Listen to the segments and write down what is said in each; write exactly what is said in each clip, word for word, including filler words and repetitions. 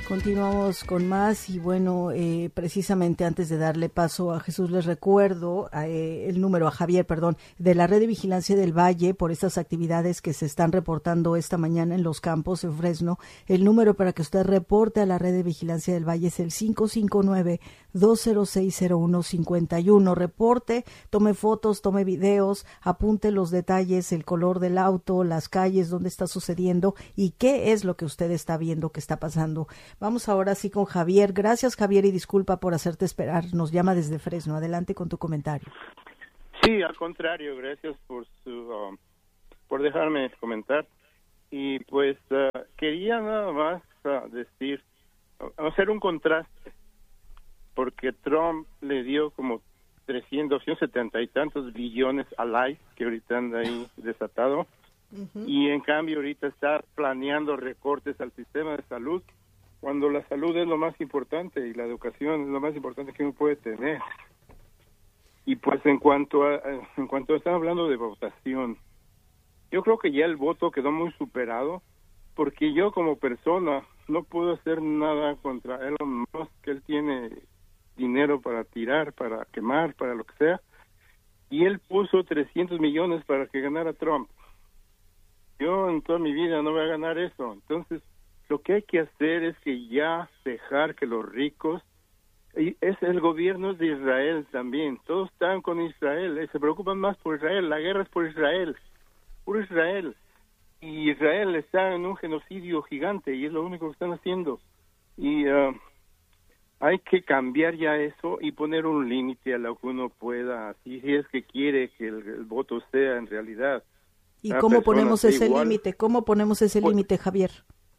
Continuamos con más y bueno, eh, precisamente antes de darle paso a Jesús les recuerdo eh, el número a Javier, perdón, de la Red de Vigilancia del Valle por estas actividades que se están reportando esta mañana en los campos en Fresno. El número para que usted reporte a la Red de Vigilancia del Valle es el cinco cinco nueve, dos cero seis, cero uno cinco uno. Reporte, tome fotos, tome videos, apunte los detalles, el color del auto, las calles, dónde está sucediendo y qué es lo que usted está viendo que está pasando. Vamos ahora sí con Javier. Gracias, Javier, y disculpa por hacerte esperar. Nos llama desde Fresno. Adelante con tu comentario. Sí, al contrario, gracias por su um, por dejarme comentar. Y pues uh, quería nada más uh, decir, uh, hacer un contraste, porque Trump le dio como trescientos, doscientos setenta y tantos billones a Life, que ahorita anda ahí desatado, uh-huh. Y en cambio ahorita está planeando recortes al sistema de salud, cuando la salud es lo más importante y la educación es lo más importante que uno puede tener. Y pues en cuanto a en cuanto a, están hablando de votación, yo creo que ya el voto quedó muy superado, porque yo como persona no puedo hacer nada contra Elon Musk, que él tiene dinero para tirar, para quemar, para lo que sea, y él puso trescientos millones para que ganara Trump. Yo en toda mi vida no voy a ganar eso, entonces lo que hay que hacer es que ya dejar que los ricos, y es el gobierno de Israel también, todos están con Israel, se preocupan más por Israel, la guerra es por Israel, por Israel, y Israel está en un genocidio gigante y es lo único que están haciendo, y uh, hay que cambiar ya eso y poner un límite a lo que uno pueda, si es que quiere que el, el voto sea en realidad. ¿Y cómo ponemos ese límite? ¿Cómo ponemos ese límite, Javier?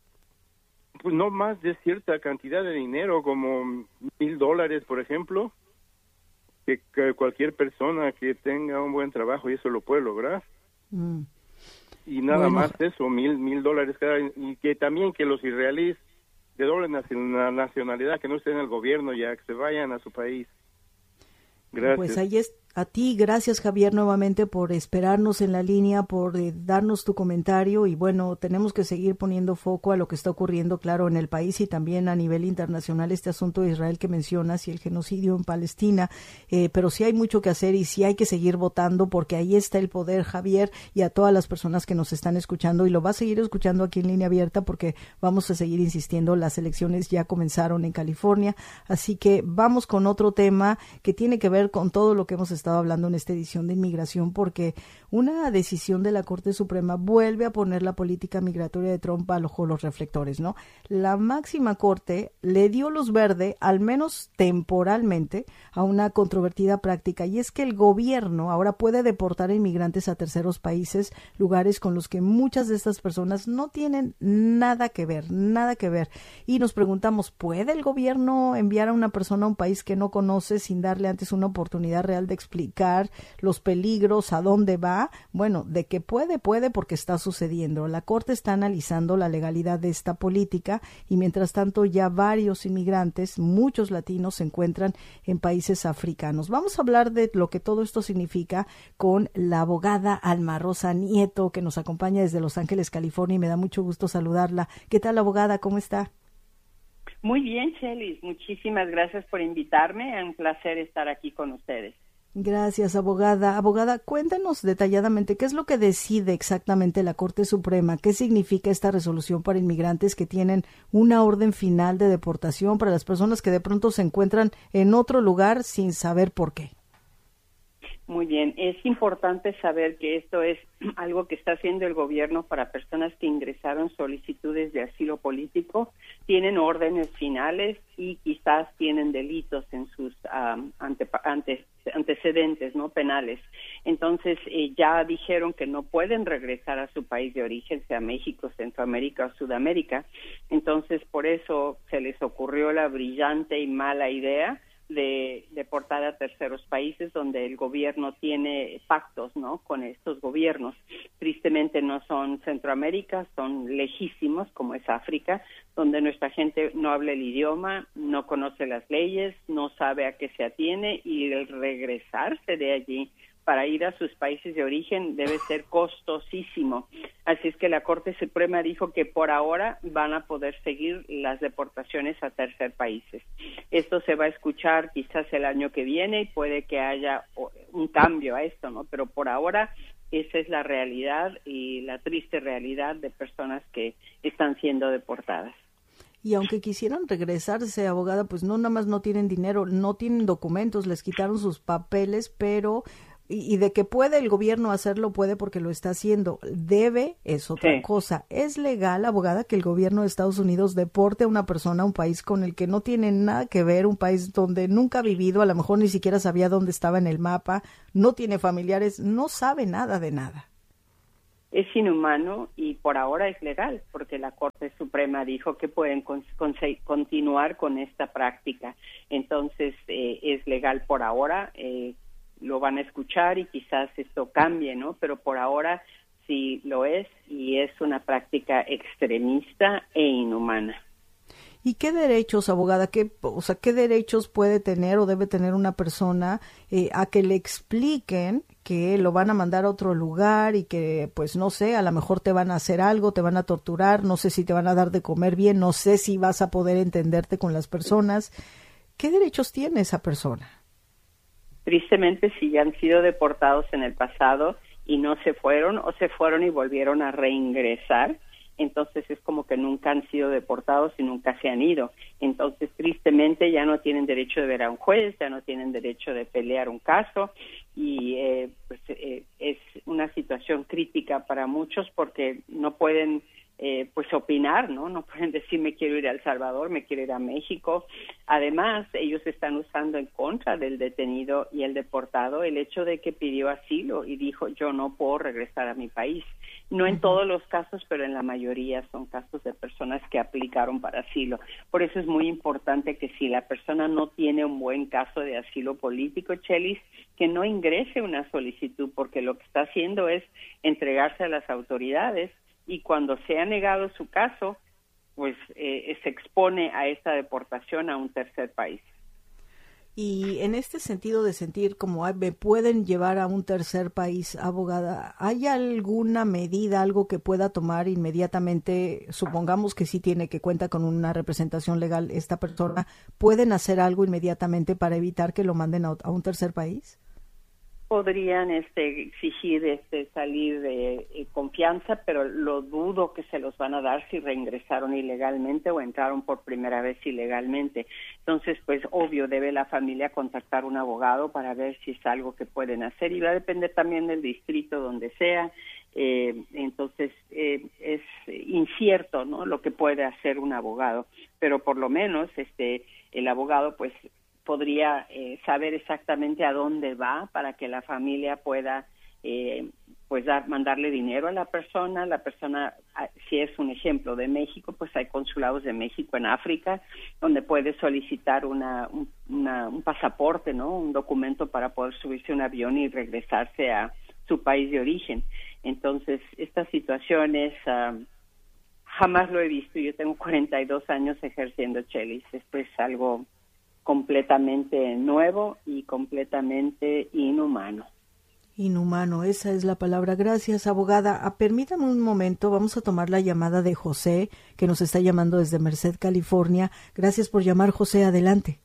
Pues no más de cierta cantidad de dinero, como mil dólares, por ejemplo, que, que cualquier persona que tenga un buen trabajo y eso lo puede lograr. Mm. Y nada bueno. más eso, mil mil dólares cada, y que también que los israelíes de doble nacionalidad, que no estén en el gobierno ya, que se vayan a su país. Gracias. Pues ahí es a ti, gracias Javier nuevamente por esperarnos en la línea, por eh, darnos tu comentario y bueno, tenemos que seguir poniendo foco a lo que está ocurriendo, claro, en el país y también a nivel internacional, este asunto de Israel que mencionas y el genocidio en Palestina, eh, pero sí hay mucho que hacer y sí hay que seguir votando porque ahí está el poder, Javier, y a todas las personas que nos están escuchando y lo va a seguir escuchando aquí en Línea Abierta porque vamos a seguir insistiendo, las elecciones ya comenzaron en California, así que vamos con otro tema que tiene que ver con todo lo que hemos estado hablando en esta edición de inmigración, porque una decisión de la Corte Suprema vuelve a poner la política migratoria de Trump bajo los reflectores, ¿no? La máxima corte le dio luz verde, al menos temporalmente, a una controvertida práctica, y es que el gobierno ahora puede deportar a inmigrantes a terceros países, lugares con los que muchas de estas personas no tienen nada que ver, nada que ver. Y nos preguntamos, ¿puede el gobierno enviar a una persona a un país que no conoce sin darle antes una oportunidad real de explicar los peligros, a dónde va? Bueno, de que puede, puede porque está sucediendo. La Corte está analizando la legalidad de esta política y mientras tanto ya varios inmigrantes, muchos latinos, se encuentran en países africanos. Vamos a hablar de lo que todo esto significa con la abogada Alma Rosa Nieto, que nos acompaña desde Los Ángeles, California, y me da mucho gusto saludarla. ¿Qué tal, abogada? ¿Cómo está? Muy bien, Chelis. Muchísimas gracias por invitarme. Es un placer estar aquí con ustedes. Gracias, abogada. Abogada, cuéntenos detalladamente qué es lo que decide exactamente la Corte Suprema, qué significa esta resolución para inmigrantes que tienen una orden final de deportación para las personas que de pronto se encuentran en otro lugar sin saber por qué. Muy bien, es importante saber que esto es algo que está haciendo el gobierno para personas que ingresaron solicitudes de asilo político, tienen órdenes finales y quizás tienen delitos en sus um, ante, ante, antecedentes no penales. Entonces eh, ya dijeron que no pueden regresar a su país de origen, sea México, Centroamérica o Sudamérica. Entonces por eso se les ocurrió la brillante y mala idea de deportar a terceros países donde el gobierno tiene pactos, ¿no?, con estos gobiernos. Tristemente no son Centroamérica, son lejísimos, como es África, donde nuestra gente no habla el idioma, no conoce las leyes, no sabe a qué se atiene y el regresarse de allí para ir a sus países de origen debe ser costosísimo. Así es que la Corte Suprema dijo que por ahora van a poder seguir las deportaciones a tercer países. Esto se va a escuchar quizás el año que viene y puede que haya un cambio a esto, ¿no? Pero por ahora esa es la realidad y la triste realidad de personas que están siendo deportadas. Y aunque quisieran regresarse, abogada, pues no, nada más no tienen dinero, no tienen documentos, les quitaron sus papeles, pero, y, y de que puede el gobierno hacerlo, puede porque lo está haciendo. Debe, es otra sí. cosa. ¿Es legal, abogada, que el gobierno de Estados Unidos deporte a una persona a un país con el que no tiene nada que ver, un país donde nunca ha vivido, a lo mejor ni siquiera sabía dónde estaba en el mapa, no tiene familiares, no sabe nada de nada? Es inhumano y por ahora es legal, porque la Corte Suprema dijo que pueden con, con, continuar con esta práctica. Entonces, eh, es legal por ahora, eh, lo van a escuchar y quizás esto cambie, ¿no? Pero por ahora sí lo es y es una práctica extremista e inhumana. ¿Y qué derechos, abogada, qué, o sea, qué derechos puede tener o debe tener una persona eh, a que le expliquen que lo van a mandar a otro lugar y que, pues, no sé, a lo mejor te van a hacer algo, te van a torturar, no sé si te van a dar de comer bien, no sé si vas a poder entenderte con las personas? ¿Qué derechos tiene esa persona? Tristemente, si ya han sido deportados en el pasado y no se fueron o se fueron y volvieron a reingresar, entonces es como que nunca han sido deportados y nunca se han ido. Entonces, tristemente, ya no tienen derecho de ver a un juez, ya no tienen derecho de pelear un caso y eh, pues, eh, es una situación crítica para muchos porque no pueden eh, pues opinar, ¿no? No pueden decir me quiero ir a El Salvador, me quiero ir a México. Además, ellos están usando en contra del detenido y el deportado el hecho de que pidió asilo y dijo yo no puedo regresar a mi país. No en todos los casos, pero en la mayoría son casos de personas que aplicaron para asilo. Por eso es muy importante que si la persona no tiene un buen caso de asilo político, Chelis, que no ingrese una solicitud, porque lo que está haciendo es entregarse a las autoridades y cuando se ha negado su caso, pues eh, se expone a esta deportación a un tercer país. Y en este sentido de sentir como me pueden llevar a un tercer país, abogada, ¿hay alguna medida, algo que pueda tomar inmediatamente? Supongamos que sí tiene, que cuenta con una representación legal esta persona, ¿pueden hacer algo inmediatamente para evitar que lo manden a, a un tercer país? Podrían este, exigir este, salir de eh, confianza, pero lo dudo que se los van a dar si reingresaron ilegalmente o entraron por primera vez ilegalmente. Entonces, pues obvio, debe la familia contactar a un abogado para ver si es algo que pueden hacer y va a depender también del distrito donde sea. Eh, entonces, eh, es incierto, ¿no?, lo que puede hacer un abogado, pero por lo menos este el abogado, pues, podría eh, saber exactamente a dónde va para que la familia pueda eh, pues dar, mandarle dinero a la persona. La persona, si es un ejemplo de México, pues hay consulados de México en África donde puede solicitar una, un, una, un pasaporte, ¿no?, un documento para poder subirse a un avión y regresarse a su país de origen. Entonces, estas situaciones uh, jamás lo he visto. Yo tengo cuarenta y dos años ejerciendo, Chelis. Esto es algo completamente nuevo y completamente inhumano. Inhumano, esa es la palabra. Gracias, abogada. Ah, permítame un momento, vamos a tomar la llamada de José, que nos está llamando desde Merced, California. Gracias por llamar, José, adelante.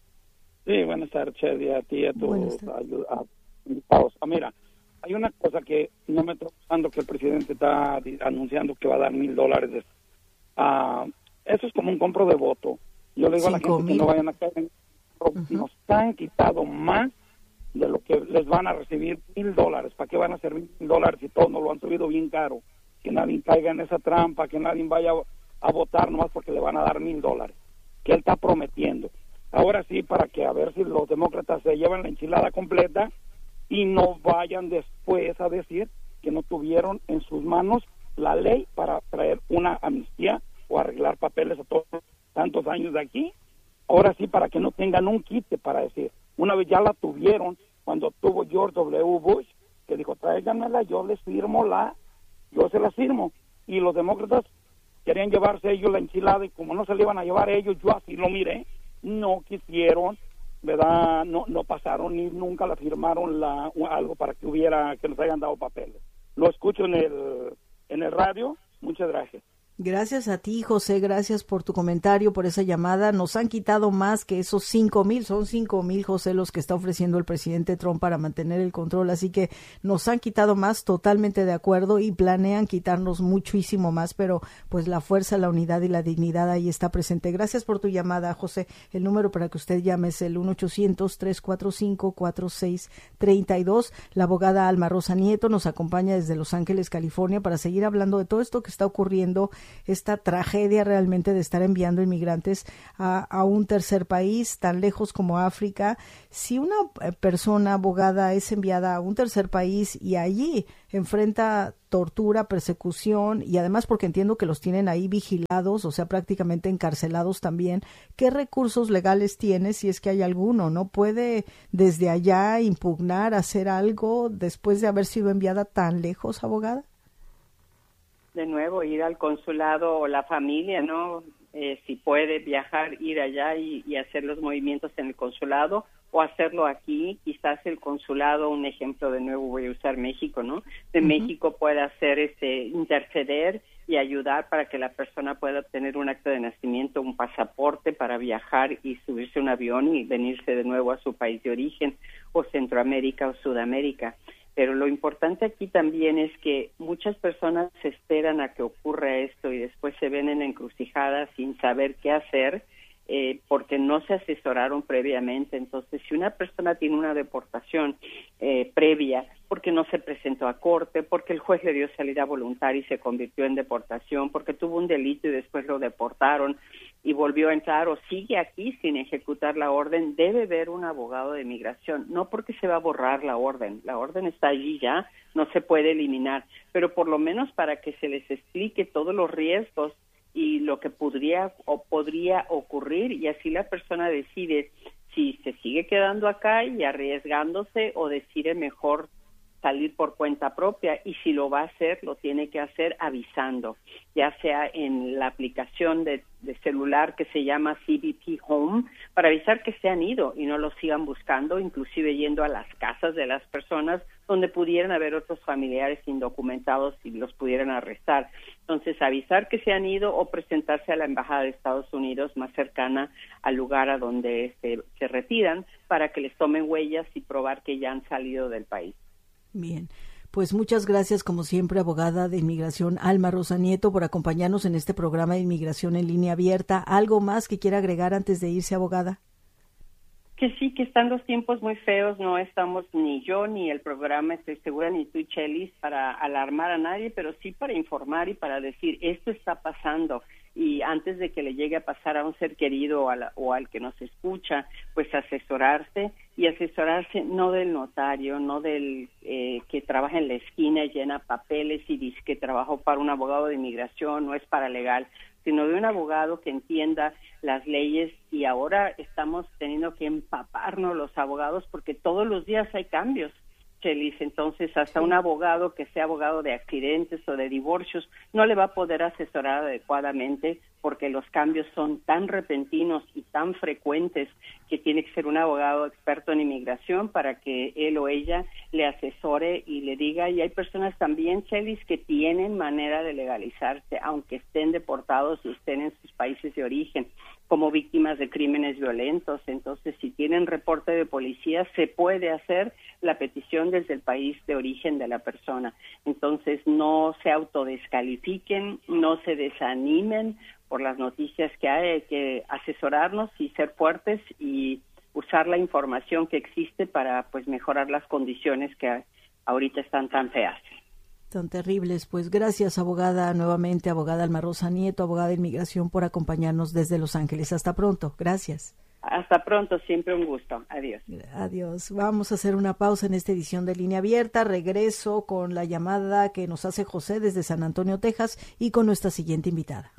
Sí, buenas tardes, Chedi, a ti y a tus invitados. Ah, mira, hay una cosa que no me está gustando, que el presidente está anunciando que va a dar mil dólares. Ah, eso es como un compro de voto. Yo le digo a la gente que no vayan a caer en... Uh-huh. Nos han quitado más de lo que les van a recibir mil dólares. ¿Para qué van a ser mil dólares si todos nos lo han subido bien caro? Que nadie caiga en esa trampa, que nadie vaya a votar nomás porque le van a dar mil dólares. Que él está prometiendo. Ahora sí, para que a ver si los demócratas se llevan la enchilada completa y no vayan después a decir que no tuvieron en sus manos la ley para traer una amnistía o arreglar papeles a todos tantos años de aquí. Ahora sí, para que no tengan un quite para decir. Una vez ya la tuvieron cuando tuvo George W. Bush, que dijo, tráiganmela, yo les firmo la, yo se la firmo. Y los demócratas querían llevarse ellos la enchilada y como no se la iban a llevar ellos, yo así lo miré, no quisieron ¿verdad? No, no pasaron ni nunca la firmaron la, algo para que hubiera, que nos hayan dado papeles. Lo escucho en el, en el radio. Muchas gracias. Gracias a ti, José, gracias por tu comentario, por esa llamada. Nos han quitado más que esos cinco mil, son cinco mil, José, los que está ofreciendo el presidente Trump para mantener el control, así que nos han quitado más, totalmente de acuerdo, y planean quitarnos muchísimo más, pero pues la fuerza, la unidad y la dignidad ahí está presente. Gracias por tu llamada, José. El número para que usted llame es el uno ochocientos, tres cuatro cinco, cuatro seis tres dos. La abogada Alma Rosa Nieto nos acompaña desde Los Ángeles, California, para seguir hablando de todo esto que está ocurriendo, esta tragedia realmente de estar enviando inmigrantes a, a un tercer país tan lejos como África. Si una persona abogada es enviada a un tercer país y allí enfrenta tortura, persecución, y además porque entiendo que los tienen ahí vigilados, o sea, prácticamente encarcelados también, ¿qué recursos legales tiene, si es que hay alguno? ¿No puede desde allá impugnar, hacer algo después de haber sido enviada tan lejos, abogada? De nuevo, ir al consulado o la familia, ¿no? Eh, si puede viajar, ir allá y, y hacer los movimientos en el consulado o hacerlo aquí. Quizás el consulado, un ejemplo, de nuevo voy a usar México, ¿no? De uh-huh. México pueda hacer este, interceder y ayudar para que la persona pueda obtener un acta de nacimiento, un pasaporte para viajar y subirse a un avión y venirse de nuevo a su país de origen, o Centroamérica o Sudamérica. Pero lo importante aquí también es que muchas personas se esperan a que ocurra esto y después se ven en encrucijadas sin saber qué hacer, eh, porque no se asesoraron previamente. Entonces, si una persona tiene una deportación eh, previa, porque no se presentó a corte, porque el juez le dio salida voluntaria y se convirtió en deportación, porque tuvo un delito y después lo deportaron y volvió a entrar, o sigue aquí sin ejecutar la orden, debe ver un abogado de migración, no porque se va a borrar la orden, la orden está allí ya, no se puede eliminar, pero por lo menos para que se les explique todos los riesgos y lo que podría o podría ocurrir, y así la persona decide si se sigue quedando acá y arriesgándose o decide mejor salir por cuenta propia, y si lo va a hacer, lo tiene que hacer avisando, ya sea en la aplicación de, de celular que se llama C B P Home, para avisar que se han ido y no los sigan buscando, inclusive yendo a las casas de las personas donde pudieran haber otros familiares indocumentados y los pudieran arrestar. Entonces, avisar que se han ido o presentarse a la Embajada de Estados Unidos más cercana al lugar a donde se, se retiran para que les tomen huellas y probar que ya han salido del país. Bien, pues muchas gracias, como siempre, abogada de inmigración Alma Rosa Nieto, por acompañarnos en este programa de Inmigración en Línea Abierta. ¿Algo más que quiera agregar antes de irse, abogada? Que sí, que están los tiempos muy feos, no estamos ni yo ni el programa, estoy segura, ni tú, Chelis, para alarmar a nadie, pero sí para informar y para decir, esto está pasando. Y antes de que le llegue a pasar a un ser querido o, a la, o al que nos escucha, pues asesorarse, y asesorarse no del notario, no del eh, que trabaja en la esquina y llena papeles y dice que trabajó para un abogado de inmigración, no es paralegal, sino de un abogado que entienda las leyes. Y ahora estamos teniendo que empaparnos los abogados porque todos los días hay cambios, Chelis. Entonces, hasta un abogado que sea abogado de accidentes o de divorcios no le va a poder asesorar adecuadamente porque los cambios son tan repentinos y tan frecuentes que tiene que ser un abogado experto en inmigración para que él o ella le asesore y le diga. Y hay personas también, Chelis, que tienen manera de legalizarse, aunque estén deportados y estén en sus países de origen, como víctimas de crímenes violentos. Entonces, si tienen reporte de policía, se puede hacer la petición desde el país de origen de la persona. Entonces, no se autodescalifiquen, no se desanimen por las noticias que hay, hay que asesorarnos y ser fuertes y usar la información que existe para pues mejorar las condiciones que ahorita están tan feas. Tan terribles. Pues gracias, abogada, nuevamente, abogada Alma Rosa Nieto, abogada de inmigración, por acompañarnos desde Los Ángeles. Hasta pronto. Gracias. Hasta pronto, siempre un gusto. Adiós. Adiós. Vamos a hacer una pausa en esta edición de Línea Abierta. Regreso con la llamada que nos hace José desde San Antonio, Texas, y con nuestra siguiente invitada.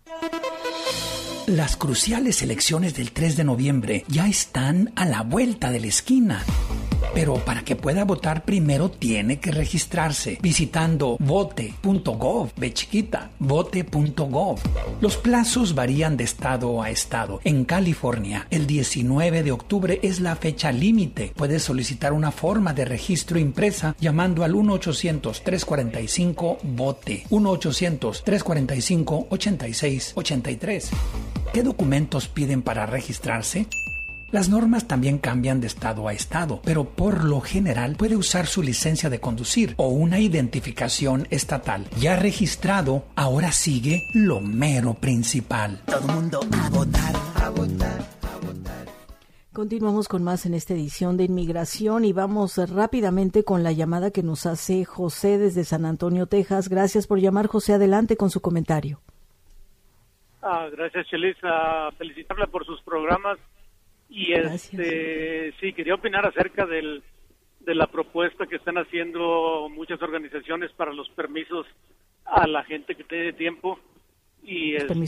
Las cruciales elecciones del tres de noviembre ya están a la vuelta de la esquina. Pero para que pueda votar primero tiene que registrarse visitando vote punto gov, ve chiquita, vote punto gov. Los plazos varían de estado a estado. En California, el diecinueve de octubre es la fecha límite. Puedes solicitar una forma de registro impresa llamando al uno ochocientos, tres cuarenta y cinco, vote, uno ochocientos, tres cuarenta y cinco, ochenta y seis ochenta y tres. ¿Qué documentos piden para registrarse? Las normas también cambian de estado a estado, pero por lo general puede usar su licencia de conducir o una identificación estatal. Ya registrado, ahora sigue lo mero principal. Todo el mundo a votar, a votar, a votar. Continuamos con más en esta edición de Inmigración y vamos rápidamente con la llamada que nos hace José desde San Antonio, Texas. Gracias por llamar, José. Adelante con su comentario. Ah, gracias, Chelis. Ah, felicitarle por sus programas. Y este sí, quería opinar acerca del, de la propuesta que están haciendo muchas organizaciones para los permisos a la gente que tiene tiempo. Y este,